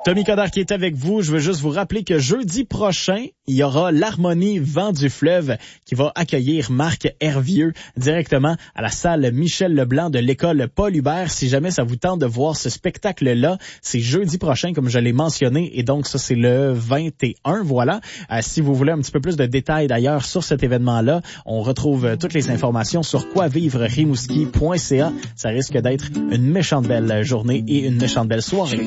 Tommy Coderre qui est avec vous. Je veux juste vous rappeler que jeudi prochain, il y aura l'Harmonie Vent du Fleuve qui va accueillir Marc Hervieux directement à la salle Michel Leblanc de l'école Paul Hubert. Si jamais ça vous tente de voir ce spectacle-là, c'est jeudi prochain, comme je l'ai mentionné, et donc ça, c'est le 21, voilà. Si vous voulez un petit peu plus de détails d'ailleurs sur cet événement-là, on retrouve toutes les informations sur quoivivre-rimouski.ca. Ça risque d'être une méchante belle journée et une méchante belle soirée.